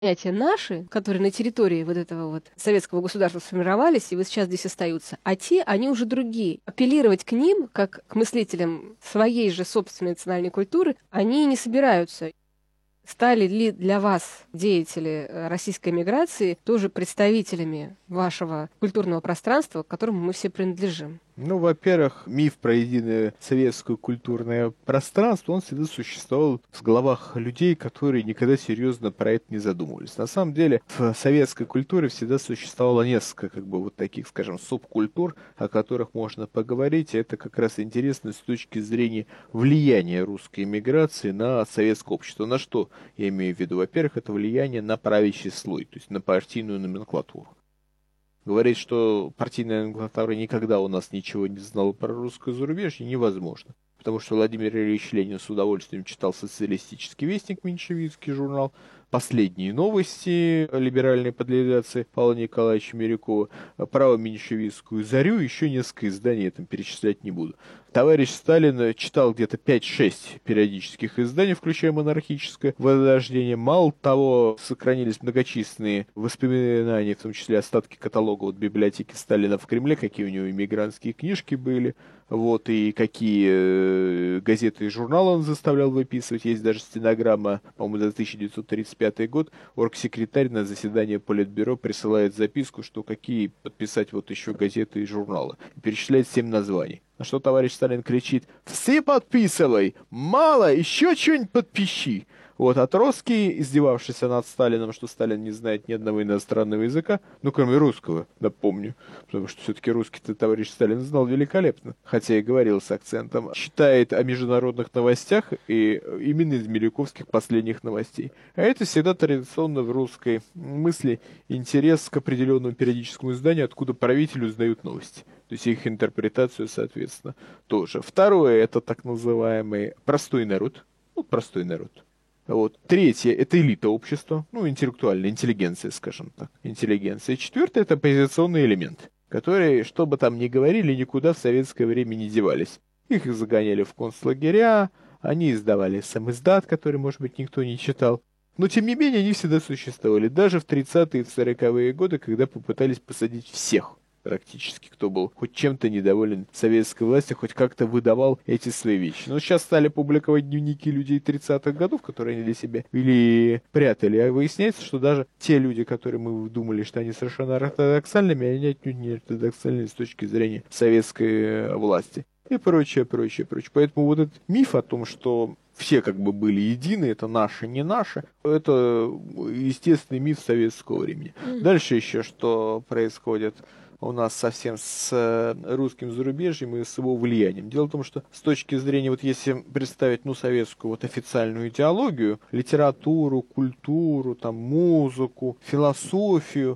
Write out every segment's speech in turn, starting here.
понятия наши, которые на территории вот этого вот советского государства сформировались и вот сейчас здесь остаются, а те, они уже другие. Апеллировать к ним, как к мыслителям своей же собственной национальной культуры, они не собираются. Стали ли для вас деятели российской эмиграции тоже представителями вашего культурного пространства, к которому мы все принадлежим? Ну, во-первых, миф про единое советское культурное пространство, он всегда существовал в головах людей, которые никогда серьезно про это не задумывались. На самом деле, в советской культуре всегда существовало несколько, вот таких, скажем, субкультур, о которых можно поговорить. И это как раз интересно с точки зрения влияния русской эмиграции на советское общество. На что я имею в виду? Во-первых, это влияние на правящий слой, то есть на партийную номенклатуру. Говорить, что партийная номенклатура никогда у нас ничего не знала про русское зарубежье, невозможно. Потому что Владимир Ильич Ленин с удовольствием читал социалистический вестник, меньшевистский журнал, последние новости либеральной подлизации Павла Николаевича Мирякова, право-меньшевистскую «Зарю», еще несколько изданий, я там перечислять не буду. Товарищ Сталин читал где-то 5-6 периодических изданий, включая монархическое «Возрождение». Мало того, сохранились многочисленные воспоминания, в том числе остатки каталога от библиотеки Сталина в Кремле, какие у него иммигрантские книжки были, вот, и какие газеты и журналы он заставлял выписывать. Есть даже стенограмма, по-моему, за 1935 год. Оргсекретарь на заседание Политбюро присылает записку, что какие подписать вот еще газеты и журналы. И перечисляет 7 названий. На что товарищ Сталин кричит: «Все подписывай! Мало! Еще что-нибудь подпиши!» Вот, а Троцкий, издевавшийся над Сталином, что Сталин не знает ни одного иностранного языка, ну, кроме русского, напомню, потому что все-таки русский-то товарищ Сталин знал великолепно, хотя и говорил с акцентом, читает о международных новостях и именно из милюковских последних новостей. А это всегда традиционно в русской мысли интерес к определенному периодическому изданию, откуда правители узнают новости. То есть их интерпретацию, соответственно, тоже. Второе, это так называемый простой народ. Ну, простой народ. Вот. Третье — это элита общества, ну, интеллектуальная, интеллигенция, скажем так, интеллигенция. Четвертое — это оппозиционный элемент, которые, что бы там ни говорили, никуда в советское время не девались. Их загоняли в концлагеря, они издавали самиздат, который, может быть, никто не читал. Но, тем не менее, они всегда существовали, даже в 30-е и 40-е годы, когда попытались посадить всех практически, кто был хоть чем-то недоволен советской властью, хоть как-то выдавал эти свои вещи. Но сейчас стали публиковать дневники людей 30-х годов, которые они для себя вели и прятали. А выясняется, что даже те люди, которые мы думали, что они совершенно ортодоксальными, они отнюдь не ортодоксальны с точки зрения советской власти. И прочее, прочее, прочее. Поэтому вот этот миф о том, что все как бы были едины, это наше, не наше, это естественный миф советского времени. Дальше еще что происходит у нас совсем с русским зарубежьем и с его влиянием. Дело в том, что с точки зрения, вот если представить, ну, советскую вот официальную идеологию, литературу, культуру, там, музыку, философию,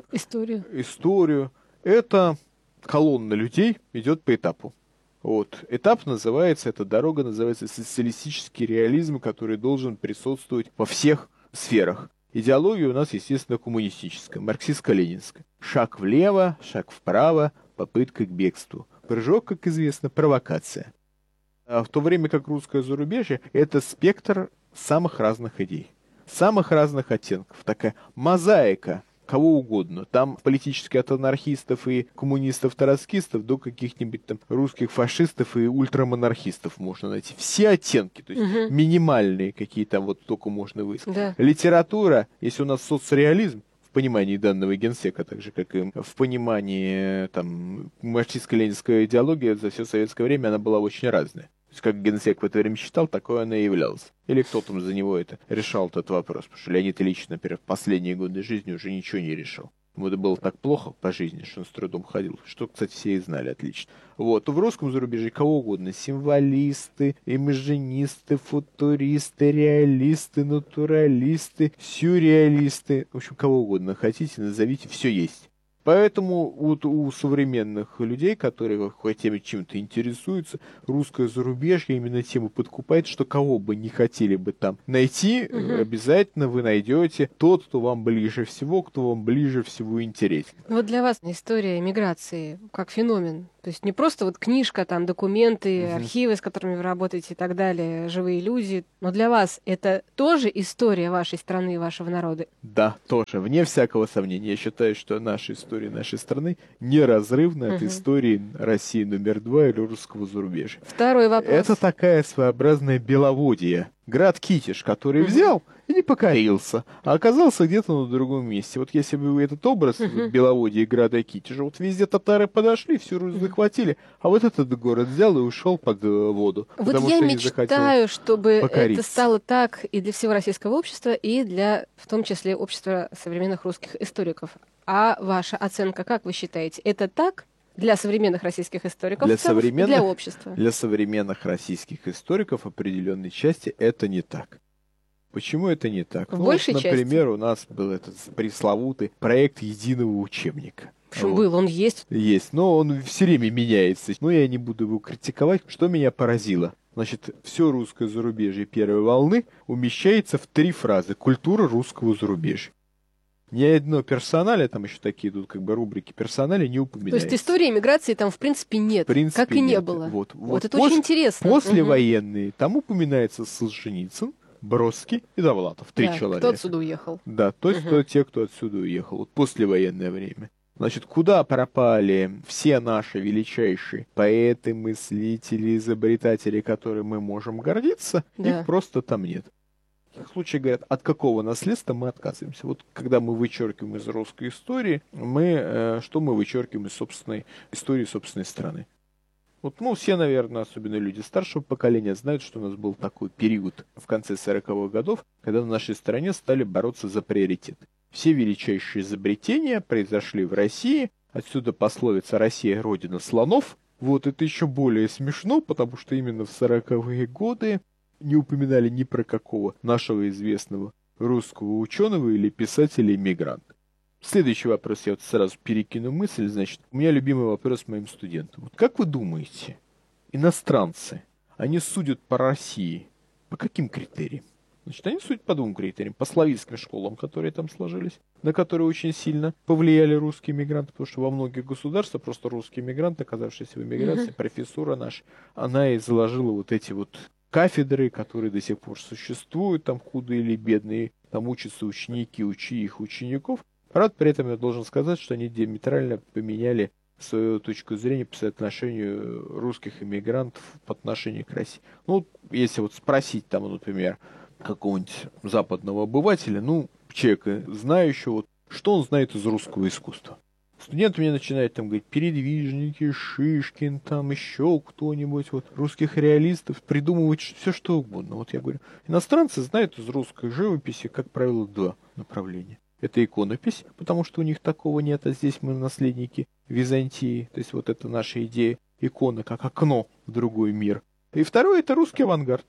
историю, это колонна людей идет по этапу. Вот. Этап называется, эта дорога называется социалистический реализм, который должен присутствовать во всех сферах. Идеология у нас, естественно, коммунистическая, марксистско-ленинская. Шаг влево, шаг вправо, попытка к бегству. Прыжок, как известно, провокация. А в то время как русское зарубежье — это спектр самых разных идей, самых разных оттенков. Такая мозаика кого угодно. Там политически от анархистов и коммунистов-троцкистов до каких-нибудь там русских фашистов и ультрамонархистов можно найти. Все оттенки, то есть минимальные какие там вот только можно выискать. Да. Литература, если у нас соцреализм, в понимании данного генсека, так же, как и в понимании там марксистско-ленинской идеологии за все советское время, она была очень разная. То есть, как генсек в это время считал, такое она и являлась. Или кто там за него это решал, этот вопрос. Потому что Леонид Ильич, например, в последние годы жизни уже ничего не решал. Ему это было так плохо по жизни, что он с трудом ходил. Что, кстати, все и знали отлично. Вот. В русском зарубежье кого угодно. Символисты, имажинисты, футуристы, реалисты, натуралисты, сюрреалисты. В общем, кого угодно хотите, назовите, все есть. Поэтому вот у современных людей, которые хотя чем-то интересуются, русское зарубежье именно тему подкупает, что кого бы не хотели бы там найти, обязательно вы найдете тот, кто вам ближе всего, кто вам ближе всего интересен. Вот для вас история миграции как феномен. То есть не просто вот книжка, там, документы, архивы, с которыми вы работаете и так далее, живые люди. Но для вас это тоже история вашей страны и вашего народа? Да, тоже. Вне всякого сомнения. Я считаю, что наша история нашей страны неразрывна от истории России номер 2 или русского зарубежья. Второй вопрос. Это такая своеобразная Беловодье. Град Китеж, который взял и не покорился, а оказался где-то на другом месте. Вот если бы этот образ Беловодья и града Китежа, вот везде татары подошли, всю Русь захватили, а вот этот город взял и ушел под воду. Вот я мечтаю, чтобы это стало так и для всего российского общества, и для, в том числе, общества современных русских историков. А ваша оценка, как вы считаете, это так? Для современных российских историков, для общества. Для современных российских историков определенной части это не так. Почему это не так? В большей части? Например, у нас был этот пресловутый проект единого учебника. Почему был? Он есть? Есть, но он все время меняется. Но я не буду его критиковать. Что меня поразило? Значит, все русское зарубежье первой волны умещается в 3 фразы. Культура русского зарубежья. Ни одно персонале, там еще такие тут как бы рубрики персонале не упоминается. То есть истории миграции там в принципе нет, как и не было. Вот это очень интересно. Послевоенные, там упоминается Солженицын, Бродский и Довлатов. 3 человека. Кто отсюда уехал. Да, то есть те, кто отсюда уехал. Вот послевоенное время. Значит, куда пропали все наши величайшие поэты, мыслители, изобретатели, которыми мы можем гордиться, их просто там нет. В таких случаях говорят, от какого наследства мы отказываемся. Вот когда мы вычеркиваем из русской истории, что мы вычеркиваем из собственной истории собственной страны. Вот, все, наверное, особенно люди старшего поколения, знают, что у нас был такой период в конце 40-х годов, когда в нашей стране стали бороться за приоритет. Все величайшие изобретения произошли в России, отсюда пословица «Россия – родина слонов». Вот это еще более смешно, потому что именно в 40-е годы не упоминали ни про какого нашего известного русского ученого или писателя-иммигранта. Следующий вопрос, я вот сразу перекину мысль, значит, у меня любимый вопрос моим студентам. Вот как вы думаете, иностранцы, они судят по России по каким критериям? Значит, они судят по 2 критериям. По славянским школам, которые там сложились, на которые очень сильно повлияли русские мигранты, потому что во многих государствах просто русские мигранты, оказавшиеся в эмиграции, профессура наша, она и заложила вот эти вот кафедры, которые до сих пор существуют, там худые или бедные, там учатся ученики, учи их учеников. Правда, при этом я должен сказать, что они диаметрально поменяли свою точку зрения по соотношению русских иммигрантов по отношению к России. Ну, если вот спросить там, например, какого-нибудь западного обывателя, человека знающего, что он знает из русского искусства. Студенты мне начинают там говорить, передвижники, Шишкин, там еще кто-нибудь, русских реалистов, придумывать все что угодно. Вот я говорю, иностранцы знают из русской живописи, как правило, 2 направления. Это иконопись, потому что у них такого нет, а здесь мы наследники Византии. То есть вот это наша идея иконы как окно в другой мир. И второе, это русский авангард.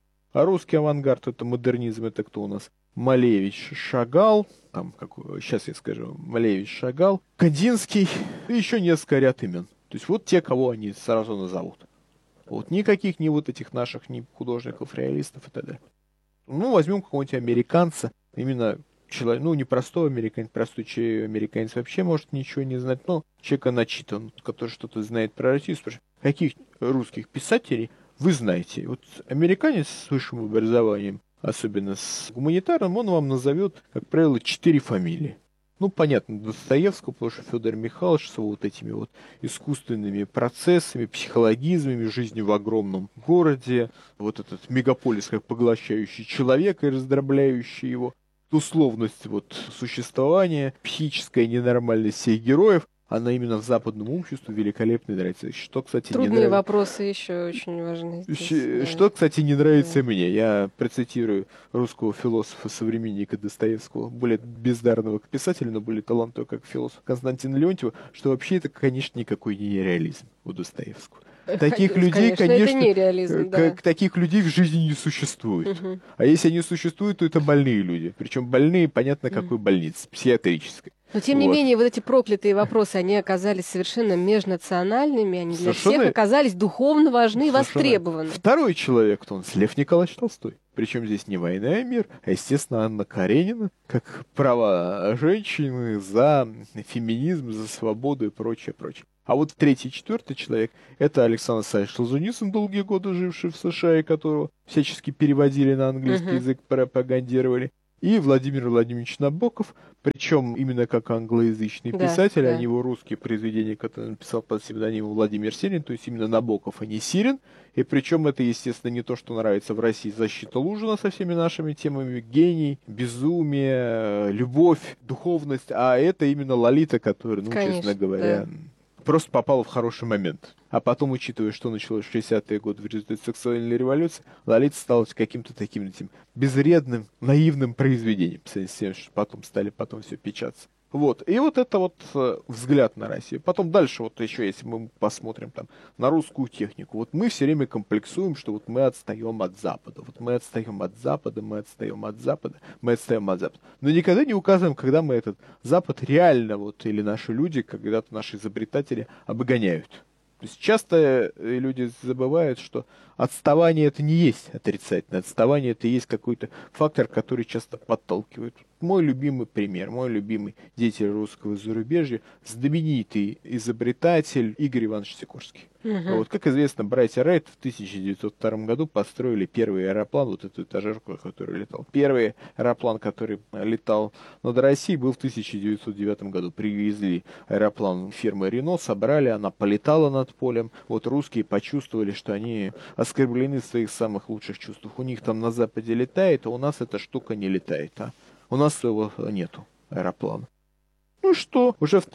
А русский авангард, это модернизм, это кто у нас? Малевич, Шагал, сейчас я скажу, Малевич, Шагал, Кандинский и еще несколько ряд имен. То есть вот те, кого они сразу назовут. Вот никаких ни вот этих наших, ни художников, реалистов и так далее. Возьмем какого-нибудь американца, именно человек, не простой американец, простой американец вообще может ничего не знать, но человека начитан, который что-то знает про Россию, спрашивает, каких русских писателей вы знаете? Вот американец с высшим образованием, особенно с гуманитарным, он вам назовет, как правило, 4 фамилии. Понятно, Достоевского, потому что Федор Михайлович с вот этими вот искусственными процессами, психологизмами, жизнью в огромном городе, вот этот мегаполис, как поглощающий человека и раздробляющий его, условность существования, психическая ненормальность всех героев, она именно в западном обществе великолепно нравится. Что, кстати, трудные вопросы еще очень важны. Что, кстати, не нравится мне. Я процитирую русского философа-современника Достоевского, более бездарного как писателя, но более талантливого как философ Константина Леонтьева, что вообще это, конечно, никакой не реализм у Достоевского. Таких людей, конечно, нереализм, да. Таких людей в жизни не существует. А если они существуют, то это больные люди. Причем больные, понятно, какой больницы, психиатрической. Но, тем не менее, вот эти проклятые вопросы, они оказались совершенно межнациональными, они для всех оказались духовно важны и востребованы. Второй человек, он Лев Николаевич Толстой. Причем здесь не «Война и мир», а, естественно, Анна Каренина, как права женщины, за феминизм, за свободу и прочее, прочее. А вот третий, четвертый человек — это Александр Александрович Солженицын, долгие годы живший в США, и которого всячески переводили на английский язык, пропагандировали. И Владимир Владимирович Набоков, причем именно как англоязычный писатель, а не его русские произведения, которые он написал под псевдонимом Владимир Сирин, то есть именно Набоков, а не Сирин. И причем это, естественно, не то, что нравится в России: «Защита Лужина» со всеми нашими темами, гений, безумие, любовь, духовность, а это именно Лолита, которая, честно говоря, просто попала в хороший момент. А потом, учитывая, что началось в 60-е годы в результате сексуальной революции, Лолита стала каким-то таким безвредным, наивным произведением, с тем, что потом стали все печататься. Вот. И вот это вот взгляд на Россию. Потом дальше, вот еще, если мы посмотрим там на русскую технику, вот мы все время комплексуем, что вот мы отстаем от Запада. Вот мы отстаем от Запада, мы отстаем от Запада, мы отстаем от Запада. Но никогда не указываем, когда мы этот Запад реально, вот, или наши люди, когда-то наши изобретатели обгоняют. То есть часто люди забывают, что отставание это не есть отрицательное, отставание это есть какой-то фактор, который часто подталкивает. Мой любимый пример, мой любимый деятель русского зарубежья, знаменитый изобретатель Игорь Иванович Сикорский. Вот, как известно, братья Райт в 1902 году построили первый аэроплан, вот эту этажерку, который летал. Первый аэроплан, который летал над Россией, был в 1909 году. Привезли аэроплан фирмы Рено, собрали, она полетала над полем. Вот русские почувствовали, что они оскорблены в своих самых лучших чувствах. У них там на Западе летает, а у нас эта штука не летает. У нас его нету, аэроплана. Ну что, уже в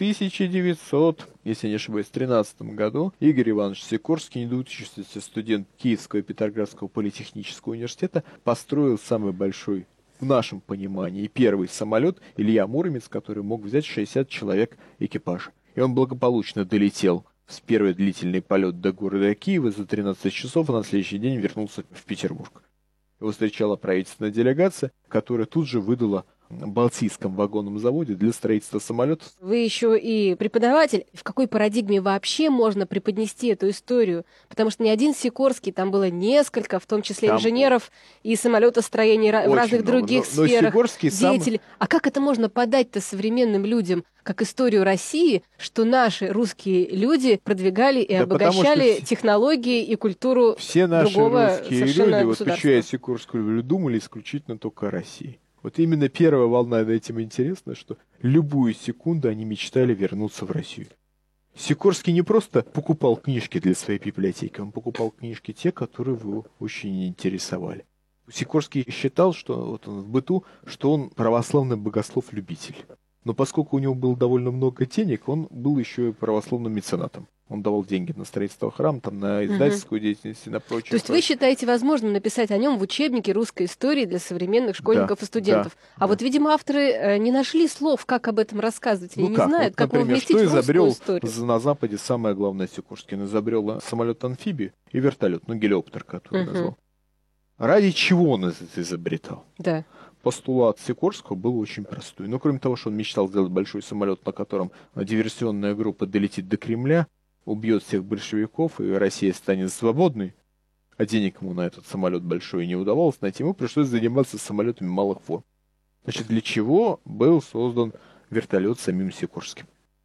1900, если не ошибаюсь, 13 году Игорь Иванович Сикорский, недоучившийся студент Киевского и Петроградского политехнического университета, построил самый большой, в нашем понимании, первый самолет Илья Муромец, который мог взять 60 человек экипажа. И он благополучно долетел с первый длительный полет до города Киева за 13 часов, а на следующий день вернулся в Петербург. Его встречала правительственная делегация, которая тут же выдала Балтийском вагонном заводе для строительства самолетов. Вы еще и преподаватель. В какой парадигме вообще можно преподнести эту историю? Потому что не один Сикорский, там было несколько, в том числе инженеров и самолетостроений в разных других сферах, деятелей. А как это можно подать-то современным людям, как историю России, что наши русские люди продвигали и обогащали технологии и культуру все наши другого русские люди, вот почему я Сикорскую люблю, думали исключительно только о России. Вот именно первая волна над этим интересна, что любую секунду они мечтали вернуться в Россию. Сикорский не просто покупал книжки для своей библиотеки, он покупал книжки те, которые его очень интересовали. Сикорский считал, что вот он в быту, что он православный богослов-любитель. Но поскольку у него было довольно много денег, он был еще и православным меценатом. Он давал деньги на строительство храма, там, на издательскую деятельность и на прочее. То есть вы считаете возможным написать о нем в учебнике русской истории для современных школьников и студентов? Вот, видимо, авторы не нашли слов, как об этом рассказывать. Они не знают, как его вместить в русскую историю. На Западе самое главное Сикорский? Он изобрел самолет-амфибию и вертолет, гелиоптер, который назвал. Ради чего он это изобретал? Да. Постулат Сикорского был очень простой. Кроме того, что он мечтал сделать большой самолет, на котором диверсионная группа долетит до Кремля, убьет всех большевиков, и Россия станет свободной, а денег ему на этот самолет большой не удавалось найти, ему пришлось заниматься самолетами малых форм. Значит, для чего был создан вертолет самим Сикорским?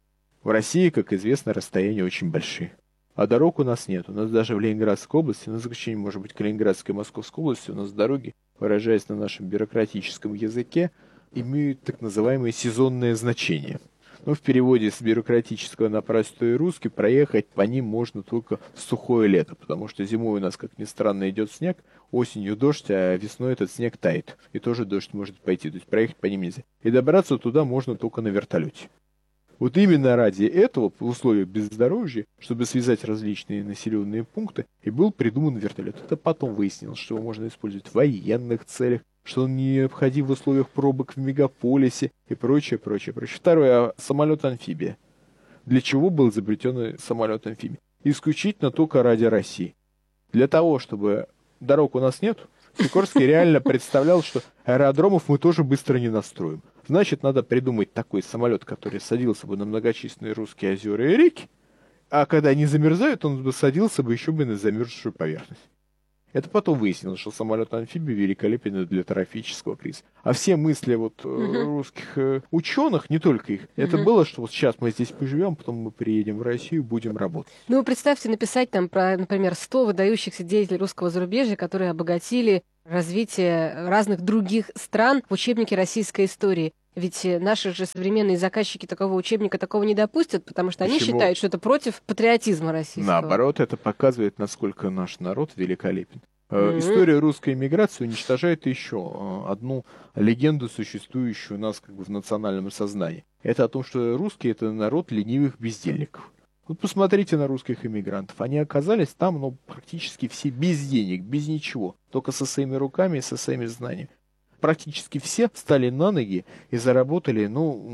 В России, как известно, расстояния очень большие. А дорог у нас нет. У нас даже в Ленинградской области, на заключение, может быть, Калининградской и Московской области, у нас дороги, выражаясь на нашем бюрократическом языке, имеют так называемое сезонное значение. В переводе с бюрократического на простой русский проехать по ним можно только в сухое лето, потому что зимой у нас, как ни странно, идет снег, осенью дождь, а весной этот снег тает. И тоже дождь может пойти, то есть проехать по ним нельзя. И добраться туда можно только на вертолете. Вот именно ради этого, в условиях бездорожья, чтобы связать различные населенные пункты, и был придуман вертолет. Это потом выяснилось, что его можно использовать в военных целях, что он необходим в условиях пробок в мегаполисе и прочее, прочее, прочее. Второе, самолет-амфибия. Для чего был изобретен самолет-амфибия? Исключительно только ради России. Для того, чтобы дорог у нас нет, Сикорский реально представлял, что аэродромов мы тоже быстро не настроим. Значит, надо придумать такой самолет, который садился бы на многочисленные русские озера и реки, а когда они замерзают, он бы садился бы еще бы на замерзшую поверхность. Это потом выяснилось, что самолет-амфибия великолепен для трофического кризиса. А все мысли русских ученых, не только их, это было, что вот сейчас мы здесь поживем, потом мы приедем в Россию, будем работать. Ну, представьте, написать там про, например, 100 выдающихся деятелей русского зарубежья, которые обогатили развитие разных других стран в учебнике российской истории. Ведь наши же современные заказчики такого учебника такого не допустят, потому что они считают, что это против патриотизма российского. Наоборот, это показывает, насколько наш народ великолепен. История русской эмиграции уничтожает еще одну легенду, существующую у нас как бы в национальном сознании. Это о том, что русские — это народ ленивых бездельников. Вот посмотрите на русских эмигрантов. Они оказались там, но практически все без денег, без ничего. Только со своими руками и со своими знаниями. Практически все встали на ноги и заработали,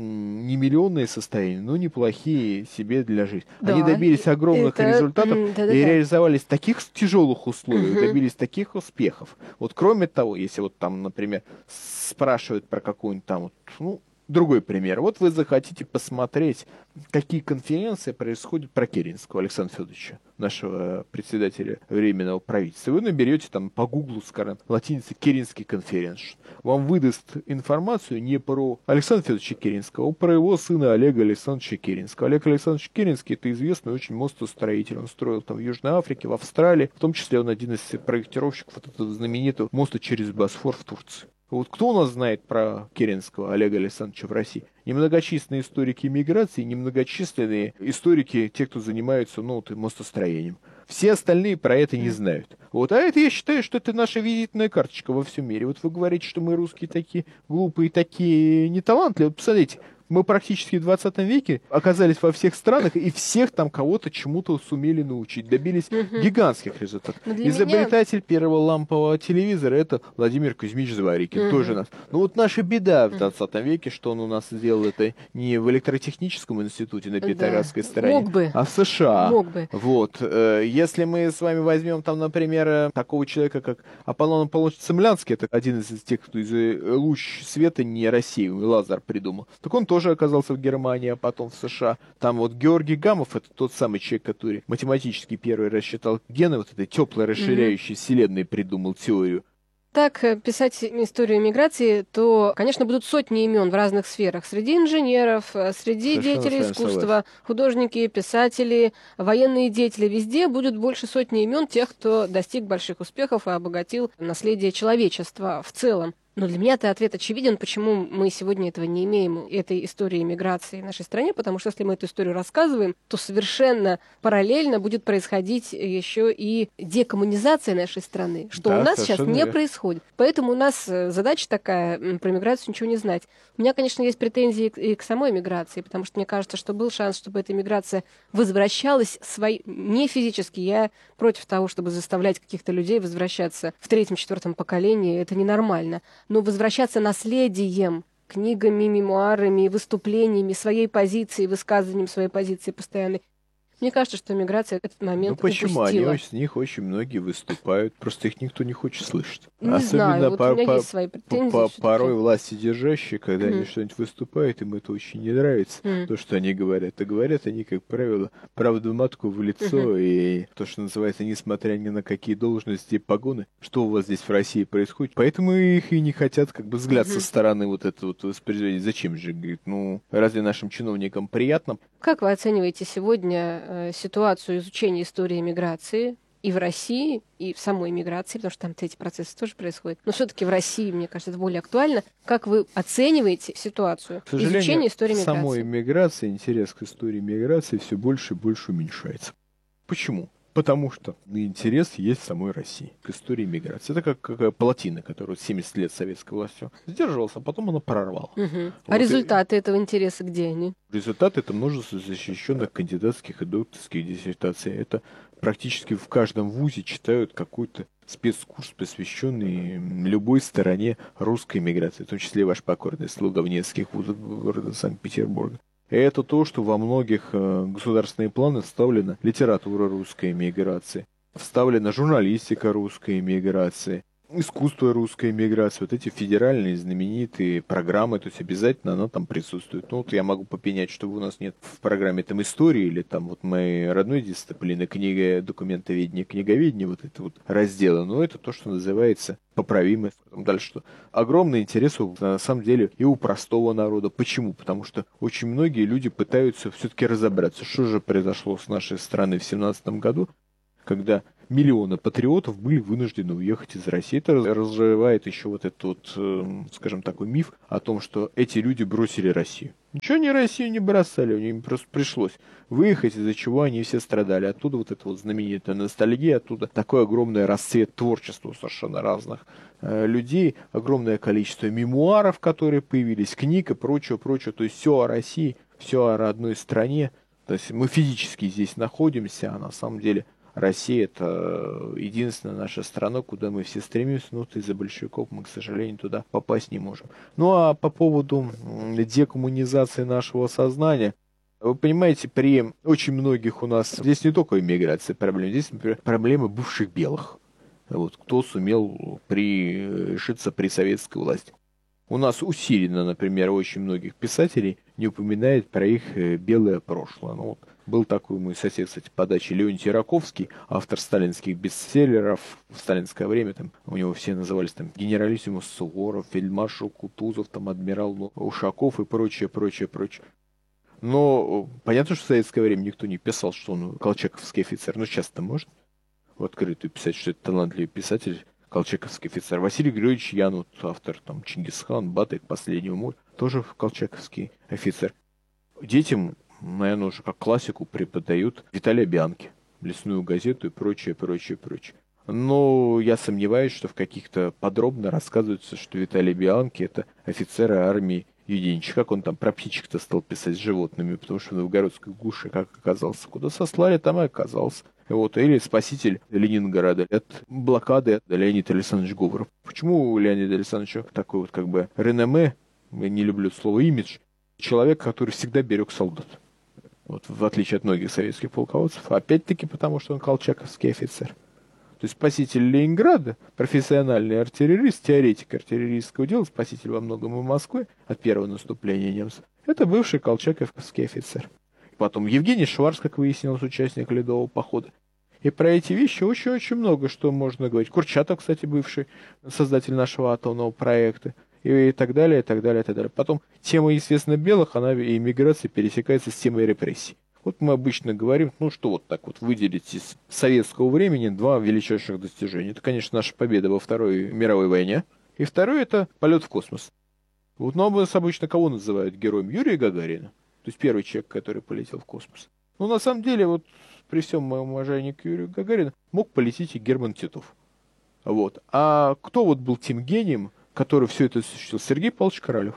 не миллионные состояния, но неплохие себе для жизни. Да, они добились огромных результатов и реализовались в таких тяжелых условиях, добились таких успехов. Вот кроме того, если вот там, например, спрашивают про какую-нибудь там, другой пример. Вот вы захотите посмотреть, какие конференции происходят про Керенского Александра Федоровича, нашего председателя Временного правительства. Вы наберете там по гуглу, скажем, латиница Керенский конференц. Вам выдаст информацию не про Александра Федоровича Керенского, а про его сына Олега Александровича Керенского. Олег Александрович Керенский — это известный очень мостостроитель. Он строил там в Южной Африке, в Австралии. В том числе он один из проектировщиков вот этого знаменитого моста через Босфор в Турции. Вот кто у нас знает про Керенского Олега Александровича в России? Немногочисленные историки иммиграции, немногочисленные историки, те, кто занимаются мостостроением. Все остальные про это не знают. Вот, а это, я считаю, что это наша визитная карточка во всем мире. Вот вы говорите, что мы русские такие глупые, такие неталантливые. Вот посмотрите, мы практически в 20 веке оказались во всех странах, и всех там кого-то чему-то сумели научить. Добились гигантских результатов. Изобретатель первого лампового телевизора — это Владимир Кузьмич Зворикин. Тоже нас. Вот наша беда в 20 веке, что он у нас сделал это не в электротехническом институте на Петроградской стороне, а в США. Вот. Если мы с вами возьмем там, например, такого человека, как Аполлон Аполлоныч Цемлянский, это один из тех, кто из луч света не рассеиваемый лазер придумал, так он тоже оказался в Германии, а потом в США. Там вот Георгий Гамов — это тот самый человек, который математически первый рассчитал гены, вот этой теплой расширяющей вселенной придумал теорию. Так писать историю миграции, то, конечно, будут сотни имен в разных сферах. Среди инженеров, среди деятелей искусства, художники, писатели, военные деятели. Везде будет больше сотни имен тех, кто достиг больших успехов и обогатил наследие человечества в целом. Но для меня-то ответ очевиден, почему мы сегодня этого не имеем, этой истории миграции в нашей стране, потому что если мы эту историю рассказываем, то совершенно параллельно будет происходить еще и декоммунизация нашей страны, что у нас сейчас не происходит. Поэтому у нас задача такая, про миграцию ничего не знать. У меня, конечно, есть претензии и к самой миграции, потому что мне кажется, что был шанс, чтобы эта миграция возвращалась не физически. Я против того, чтобы заставлять каких-то людей возвращаться в третьем-четвертом поколении. Это ненормально. Но возвращаться наследием, книгами, мемуарами, выступлениями, своей позицией, высказыванием своей позиции постоянной. Мне кажется, что миграция этот момент почему? упустила. С них очень многие выступают, просто их никто не хочет слышать. Не знаю, вот у меня есть свои претензии. Порой власти держащие, когда они что-нибудь выступают, им это очень не нравится, то, что они говорят. А говорят они, как правило, правду матку в лицо, и то, что называется, несмотря ни на какие должности и погоны, что у вас здесь в России происходит. Поэтому их и не хотят взгляд со стороны вот это вот воспроизведения. Зачем же, говорит, разве нашим чиновникам приятно? Как вы оцениваете сегодня ситуацию изучения истории миграции и в России, и в самой миграции, потому что там эти процессы тоже происходят. Но все-таки в России, мне кажется, это более актуально. Как вы оцениваете ситуацию изучения истории миграции? К самой миграции, интерес к истории миграции все больше и больше уменьшается. Почему? Потому что интерес есть в самой России к истории миграции. Это как плотина, которую 70 лет советской властью сдерживалась, а потом она прорвала. А результаты этого интереса где они? Результаты — это множество защищенных кандидатских и докторских диссертаций. Это практически в каждом вузе читают какой-то спецкурс, посвященный любой стороне русской миграции, в том числе ваш покорный слуга в нескольких вузах города Санкт-Петербурга. И это то, что во многих государственные планы вставлена литература русской эмиграции, вставлена журналистика русской эмиграции. искусство русской эмиграции, вот эти федеральные знаменитые программы, то есть обязательно она там присутствует. Ну вот я могу попенять, что у нас нет в программе там истории или там вот моей родной дисциплины, книга, документоведение, книговедение, вот это вот разделы, но это то, что называется поправимость. Потом дальше что? Огромный интерес на самом деле и у простого народа. Почему? Потому что очень многие люди пытаются все-таки разобраться, что же произошло с нашей страной в 17 году, когда миллионы патриотов были вынуждены уехать из России. Это разжевает еще вот этот вот, скажем, такой миф о том, что эти люди бросили Россию. Ничего они Россию не бросали, им просто пришлось выехать, из-за чего они все страдали. Оттуда вот эта вот знаменитая ностальгия, оттуда такой огромный расцвет творчества у совершенно разных людей, огромное количество мемуаров, которые появились, книг и прочего, прочего. То есть все о России, все о родной стране. То есть мы физически здесь находимся, а на самом деле Россия — это единственная наша страна, куда мы все стремимся, но из-за большевиков мы, к сожалению, туда попасть не можем. Ну а по поводу декоммунизации нашего сознания, вы понимаете, при очень многих у нас, здесь не только иммиграция проблема, здесь, например, проблемы бывших белых. Вот, кто сумел решиться при советской власти. У нас усиленно, например, очень многих писателей не упоминает про их белое прошлое. Ну, вот был такой мой сосед, кстати, по даче Леонтий Раковский, автор сталинских бестселлеров в сталинское время. Там, у него все назывались там генералиссимус Суворов, фельдмаршал Кутузов, там, адмирал Ушаков и прочее, прочее, прочее. Но понятно, что в советское время никто не писал, что он колчаковский офицер. Но сейчас-то можно в открытую писать, что это талантливый писатель, колчаковский офицер. Василий Григорьевич Ян, вот автор там Чингисхан, Батый, Последнего моря, тоже колчаковский офицер. Детям, наверное, уже как классику преподают Виталия Бианки, Лесную газету и прочее, прочее, прочее. Но я сомневаюсь, что в каких-то подробно рассказывается, что Виталий Бианки — это офицер армии Юденич. Как он там про птичек-то стал писать с животными, потому что в новгородской гуше как оказался. Куда сослали, там и оказался. Вот, или спаситель Ленинграда от блокады Леонид Александрович Говоров. Почему у Леонида Александровича такой вот как бы реноме, я не люблю слово имидж, человек, который всегда берег солдат. Вот, в отличие от многих советских полководцев. Опять-таки потому, что он колчаковский офицер. То есть спаситель Ленинграда, профессиональный артиллерист, теоретик артиллерийского дела, спаситель во многом и Москвы от первого наступления немцев, это бывший колчаковский офицер. Потом Евгений Шварц, как выяснилось, участник Ледового похода. И про эти вещи очень-очень много что можно говорить. Курчатов, кстати, бывший создатель нашего атомного проекта. И так далее, и так далее, и так далее. Потом тема, естественно, белых, она и иммиграции пересекается с темой репрессий. Вот мы обычно говорим, ну что вот так вот выделить из советского времени два величайших достижения. Это, конечно, наша победа во Второй мировой войне. И второе — это полет в космос. Вот, но нас обычно кого называют героем? Юрия Гагарина. То есть первый человек, который полетел в космос. Но на самом деле, вот при всем моем уважении к Юрию Гагарину, мог полететь и Герман Титов. Вот. А кто вот был тем гением, который все это осуществил? Сергей Павлович Королев.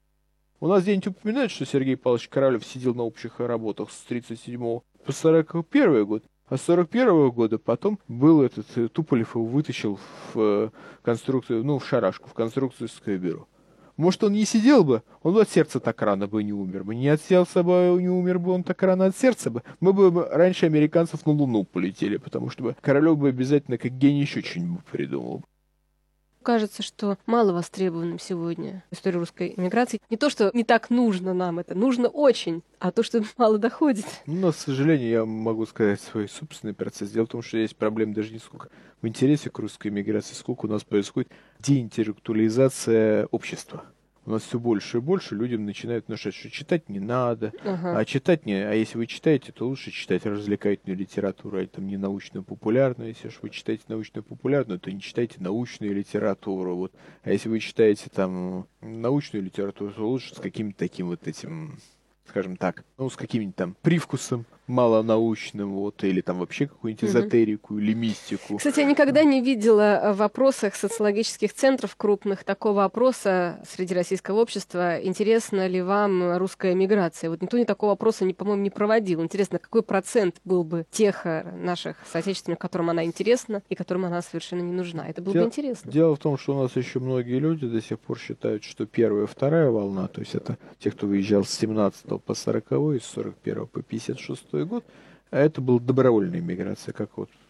У нас где-нибудь упоминают, что Сергей Павлович Королев сидел на общих работах с 1937 по 1941 год, а с 1941 года потом был этот Туполев его вытащил в конструкцию, в шарашку, в конструкторское бюро. Может, он не сидел бы, он бы от сердца так рано бы не умер бы. Не от сердца бы не умер бы, он так рано от сердца бы. Мы бы раньше американцев на Луну полетели, потому что Королев бы обязательно как гений еще что-нибудь придумал. Кажется, что мало востребованным сегодня история русской эмиграции. Не то, что не так нужно нам это, нужно очень, а то, что мало доходит. Но, к сожалению, я могу сказать свой собственный процесс. Дело в том, что есть проблема даже не сколько в интересе к русской эмиграции, сколько у нас происходит деинтеллектуализация общества. У нас все больше и больше людям начинают внушать, что читать не надо, а если вы читаете, то лучше читать развлекательную литературу, а там не научно-популярную. Если уж вы читаете научно-популярную, то не читайте научную литературу. Вот. А если вы читаете там научную литературу, то лучше с каким-то таким вот этим, скажем так, с каким-нибудь там привкусом малонаучным, вот, или там вообще какую-нибудь эзотерику или мистику. Кстати, я никогда не видела в опросах социологических центров крупных такого опроса среди российского общества, интересна ли вам русская эмиграция. Вот никто такого опроса, по-моему, не проводил. Интересно, какой процент был бы тех наших соотечественников, которым она интересна и которым она совершенно не нужна. Это было бы интересно. Дело в том, что у нас еще многие люди до сих пор считают, что первая и вторая волна, то есть это те, кто выезжал с 17 по 40, с 41 по 56 год, а это была добровольная миграция, как вот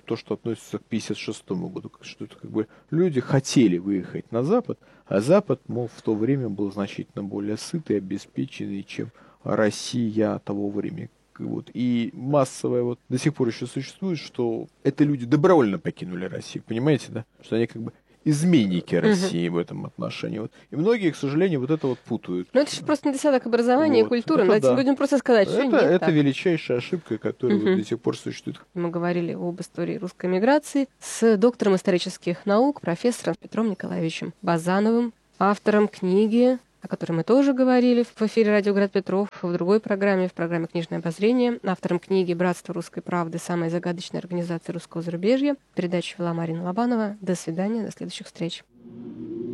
то, что относится к 1956 году, что это как бы люди хотели выехать на Запад, а Запад, мол, в то время был значительно более сытый, обеспеченный, чем Россия того времени. Вот. И массовое вот до сих пор еще существует, что это люди добровольно покинули Россию, понимаете, да? Что они как бы изменники России в этом отношении. Вот. И многие, к сожалению, вот это вот путают. Ну, это же просто недостаток образования Вот. и культуры. Это Давайте да. будем просто сказать, что нет Это так. величайшая ошибка, которая вот до сих пор существует. Мы говорили об истории русской миграции с доктором исторических наук, профессором Петром Николаевичем Базановым, автором книги, о которой мы тоже говорили в эфире «Радио Град Петров», в другой программе, в программе «Книжное обозрение», автором книги «Братство русской правды. Самая загадочная организация русского зарубежья». Передачу вела Марина Лобанова. До свидания, до следующих встреч.